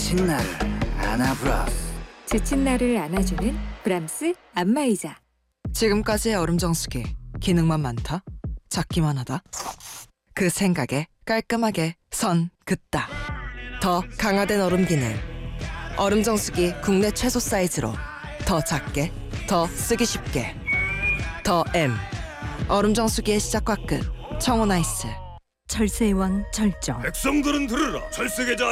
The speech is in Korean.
지친 나를 안아브라스. 지친 나를 안아주는 브람스 안마의자. 지금까지의 얼음 정수기 기능만 많다, 작기만 하다. 그 생각에 깔끔하게 선 긋다. 더 강화된 얼음 기능. 얼음 정수기 국내 최소 사이즈로 더 작게, 더 쓰기 쉽게. 더 M. 얼음 정수기의 시작과 끝. 청혼아이스. 철새의 왕 절정. 백성들은 들으라. 철새계자